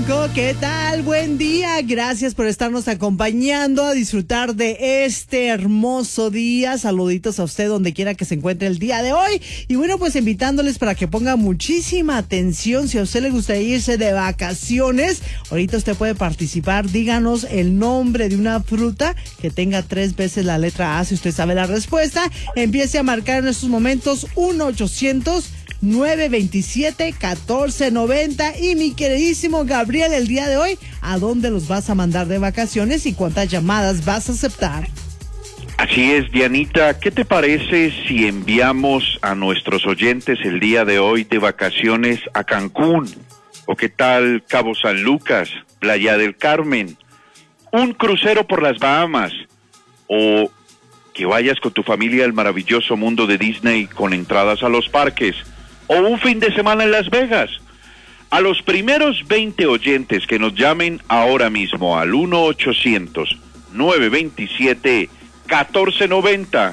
5. ¿Qué tal? Buen día. Gracias por estarnos acompañando a disfrutar de este hermoso día. Saluditos a usted donde quiera que se encuentre el día de hoy. Y bueno, pues invitándoles para que ponga muchísima atención. Si a usted le gustaría irse de vacaciones, ahorita usted puede participar. Díganos el nombre de una fruta que tenga 3 veces la letra A. Si usted sabe la respuesta, empiece a marcar en estos momentos 1-800-927-1490. Y mi queridísimo Gabriel, el día de hoy, ¿a dónde los vas a mandar de vacaciones y cuántas llamadas vas a aceptar? Así es, Dianita. ¿Qué te parece si enviamos a nuestros oyentes el día de hoy de vacaciones a Cancún? ¿O qué tal Cabo San Lucas, Playa del Carmen? Un crucero por las Bahamas. O que vayas con tu familia al maravilloso mundo de Disney con entradas a los parques. O un fin de semana en Las Vegas. A los primeros 20 oyentes que nos llamen ahora mismo al 1-800-927-1490,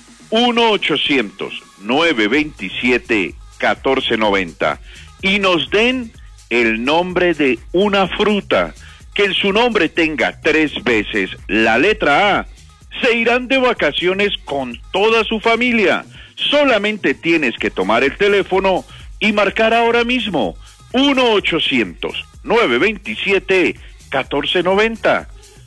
1-800-927-1490, y nos den el nombre de una fruta que en su nombre tenga 3 veces la letra A, se irán de vacaciones con toda su familia. Solamente tienes que tomar el teléfono y marcar ahora mismo 1-800-927-1490,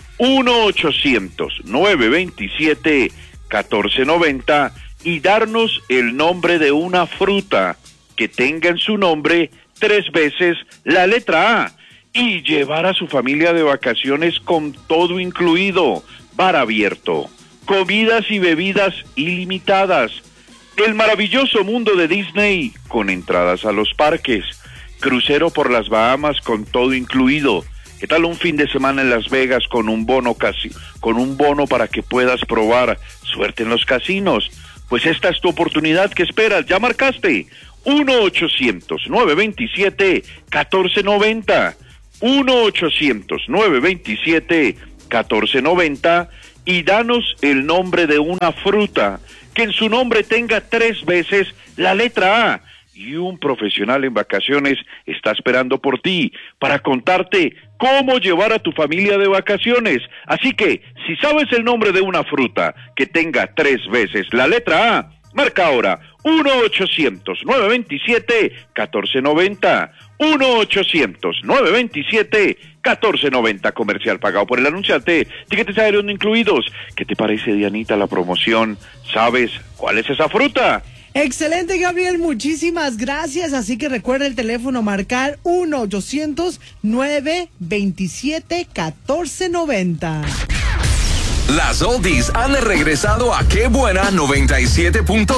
1-800-927-1490, y darnos el nombre de una fruta que tenga en su nombre 3 veces la letra A, y llevar a su familia de vacaciones con todo incluido, bar abierto, comidas y bebidas ilimitadas, el maravilloso mundo de Disney con entradas a los parques, crucero por las Bahamas con todo incluido. ¿Qué tal un fin de semana en Las Vegas con un bono para que puedas probar suerte en los casinos? Pues esta es tu oportunidad. ¿Qué esperas? ¿Ya marcaste? 1-800-927-1490, 1-800-927-1490, y danos el nombre de una fruta que en su nombre tenga 3 veces la letra A, y un profesional en vacaciones está esperando por ti para contarte cómo llevar a tu familia de vacaciones. Así que, si sabes el nombre de una fruta que tenga 3 veces la letra A, marca ahora 1-800-927-1490, 1-800-927-1490, comercial pagado por el anunciante, tiquetes aéreos no incluidos. ¿Qué te parece, Dianita, la promoción? ¿Sabes cuál es esa fruta? Excelente, Gabriel, muchísimas gracias. Así que recuerda el teléfono, marcar 1-800-927-1490. Las oldies han regresado a Qué Buena 97.5.